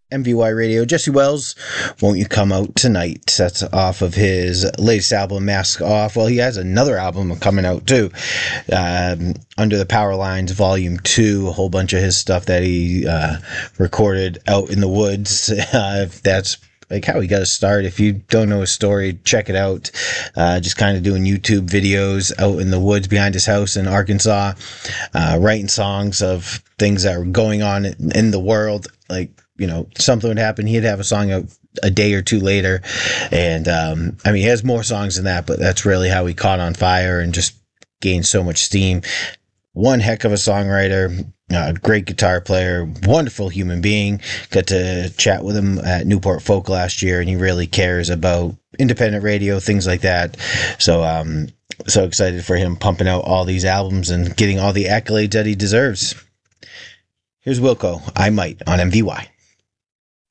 MVY Radio. Jesse Wells, Won't You Come Out Tonight? That's off of his latest album, Mask Off. Well, he has another album coming out too, Under the Power Lines Volume 2, a whole bunch of his stuff that he recorded out in the woods. If that's like how he got his start. If you don't know his story, check it out. Just kind of doing YouTube videos out in the woods behind his house in Arkansas, writing songs of things that were going on in the world. Like, something would happen, he'd have a song out a day or two later. And, he has more songs than that, but that's really how he caught on fire and just gained so much steam. One heck of a songwriter, great guitar player, wonderful human being. Got to chat with him at Newport Folk last year, and he really cares about independent radio, things like that. So, so excited for him pumping out all these albums and getting all the accolades that he deserves. Here's Wilco, I Might, on MVY.